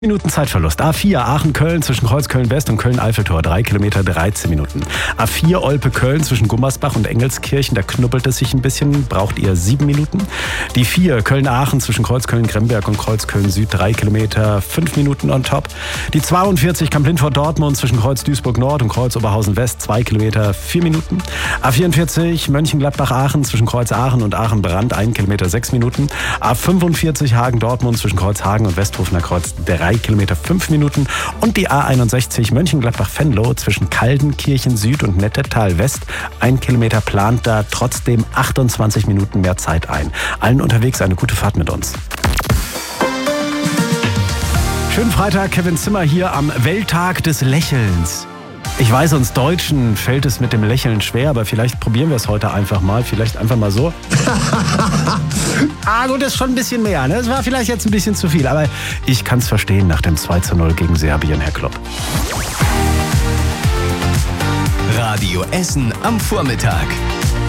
Minuten Zeitverlust. A4 Aachen-Köln zwischen Kreuzköln-West und Köln-Eiffeltor. 3 Kilometer, 13 Minuten. A4 Olpe-Köln zwischen Gummersbach und Engelskirchen. Da knubbelt es sich ein bisschen. Braucht ihr 7 Minuten. Die 4 Köln-Aachen zwischen Kreuzköln-Gremberg und Kreuzköln-Süd. 3 Kilometer, 5 Minuten on top. Die 42 Kamp-Lindfort-Dortmund zwischen Kreuz-Duisburg-Nord und Kreuz-Oberhausen-West. 2 Kilometer, 4 Minuten. A44 Mönchengladbach-Aachen zwischen Kreuz-Aachen und Aachen-Brand. 1 Kilometer, 6 Minuten. A45 Hagen-Dortmund zwischen Kreuzhagen und Westhofener Kreuz. 3 Kilometer, 5 Minuten. Und die A61 Mönchengladbach-Venlo zwischen Kaldenkirchen Süd und Nettetal West. 1 Kilometer plant da trotzdem 28 Minuten mehr Zeit ein. Allen unterwegs eine gute Fahrt mit uns. Schönen Freitag, Kevin Zimmer hier am Welttag des Lächelns. Ich weiß, uns Deutschen fällt es mit dem Lächeln schwer, aber vielleicht probieren wir es heute einfach mal. Vielleicht einfach mal so. Gut, das ist schon ein bisschen mehr. Ne? Das war vielleicht jetzt ein bisschen zu viel, aber ich kann es verstehen nach dem 2:0 gegen Serbien, Herr Klopp. Radio Essen am Vormittag.